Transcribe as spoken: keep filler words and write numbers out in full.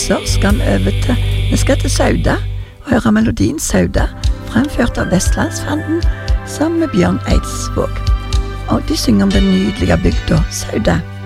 så skal vi over til, vi skal til Sauda, og høre melodien Sauda, fremført av Vestlandsfanden, sammen med Bjørn Eidsvåg. Og de synger om den nydelige bygda Sauda.